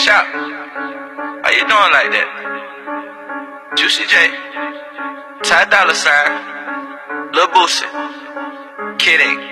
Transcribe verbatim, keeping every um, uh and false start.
Shop. How you doing like that? Juicy J, Ty Dolla Sign, Lil Boosie, Kid A.